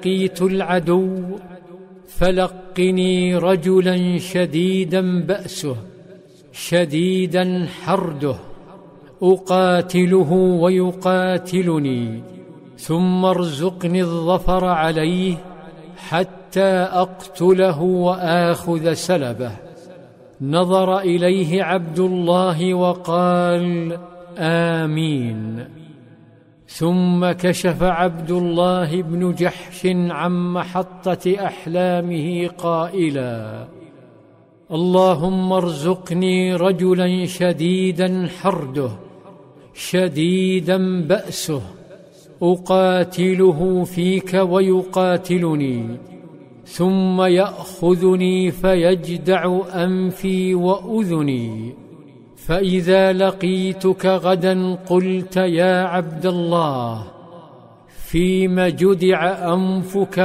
لقيت العدو فلقني رجلا شديدا بأسه شديدا حرده، أقاتله ويقاتلني، ثم ارزقني الظفر عليه حتى أقتله وآخذ سلبه. نظر إليه عبد الله وقال: آمين. ثم كشف عبد الله بن جحش عن محطة أحلامه قائلا: اللهم ارزقني رجلا شديدا حرده شديدا بأسه، أقاتله فيك ويقاتلني، ثم يأخذني فيجدع أنفي وأذني، فإذا لقيتك غدا قلت: يا عبد الله، فيم جدع أنفك